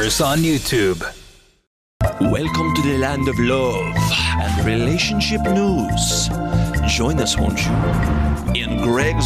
us on YouTube. Welcome to the land of love and relationship news. Join us, won't you? In Greg's